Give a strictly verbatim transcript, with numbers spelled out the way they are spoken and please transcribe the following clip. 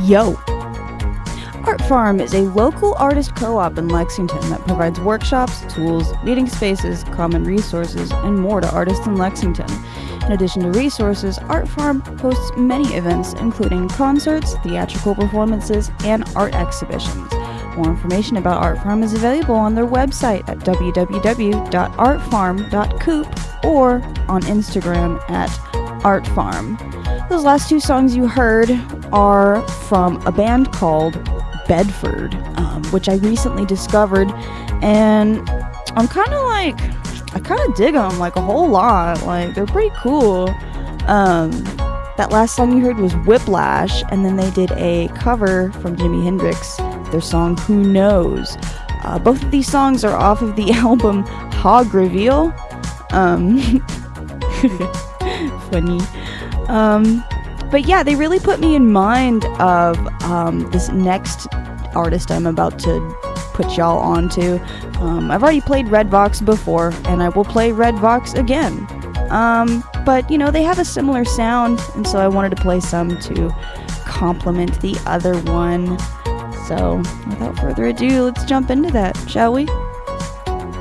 Yo! Art Farm is a local artist co-op in Lexington that provides workshops, tools, meeting spaces, common resources, and more to artists in Lexington. In addition to resources, Art Farm hosts many events, including concerts, theatrical performances, and art exhibitions. More information about Art Farm is available on their website at w w w dot art farm dot coop or on Instagram at Art Farm. Those last two songs you heard are from a band called Bedford, um, which I recently discovered, and I'm kind of like, I kind of dig them like a whole lot. Like, they're pretty cool. Um, that last song you heard was Whiplash, and then they did a cover from Jimi Hendrix, their song Who Knows. Uh, both of these songs are off of the album Hog Reveal. Um, funny. Um, but yeah, they really put me in mind of um, this next artist I'm about to put y'all onto. Um, I've already played Red Vox before, and I will play Red Vox again. Um, but, you know, they have a similar sound, and so I wanted to play some to complement the other one. So, without further ado, let's jump into that, shall we?